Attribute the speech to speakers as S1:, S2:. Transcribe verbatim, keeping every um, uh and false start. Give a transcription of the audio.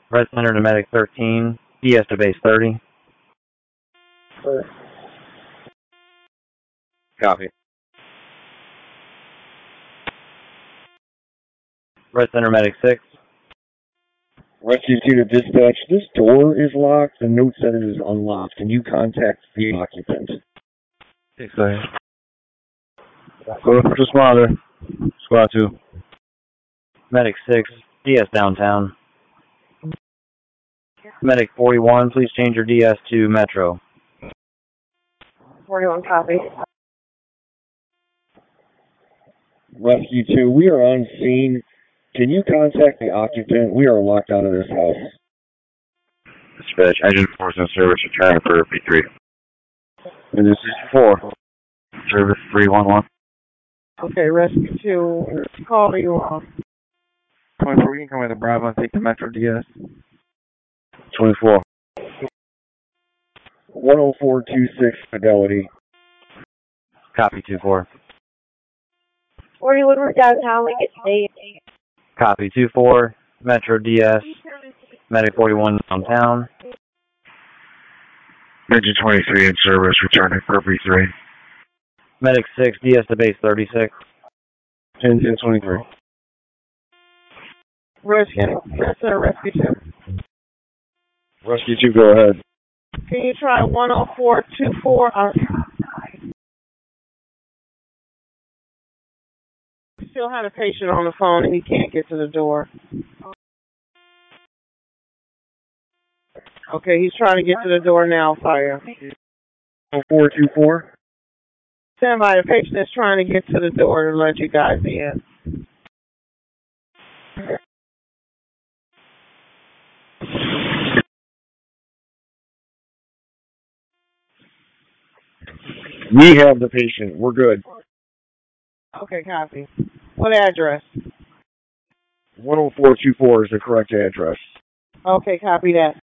S1: Red Center to Medic thirteen, D S to base thirty.
S2: Sure.
S1: Copy. Red Center Medic six.
S2: Rescue two to dispatch. This door is locked. The note said it is unlocked. Can you contact the occupant?
S1: Six, go ahead. Go for responder. Squad two. Medic six, D S downtown. Medic forty-one, please change your D S to Metro.
S3: forty-one, copy.
S2: Rescue two, we are on scene. Can you contact the occupant? We are locked out of this house.
S4: Dispatch, engine force in service, return for P three.
S1: Engine sixty-four.
S4: Service three one one.
S3: Okay, Rescue two, call you off.
S1: twenty-four, you can come with a Bravo and take the Metro D S. twenty-four.
S2: one oh four two six Fidelity.
S1: Copy two four.
S3: forty Woodward downtown, Lincoln State.
S1: Copy two four. Metro D S. Medic forty-one downtown.
S4: Engine twenty-three in service, returning for P three.
S1: Medic six, D S to base thirty-six.
S2: Engine twenty-three.
S3: Rescue, yes, sir, Rescue two.
S2: Rescue two, go ahead.
S3: Can you try one oh four two four? Uh, still have a patient on the phone and he can't get to the door. Okay, he's trying to get to the door now, fire.
S2: one oh four two four.
S3: Stand by, the patient is trying to get to the door to let you guys in.
S2: We have the patient. We're good.
S3: Okay, copy. What address?
S2: one oh four two four is the correct address.
S3: Okay, copy that.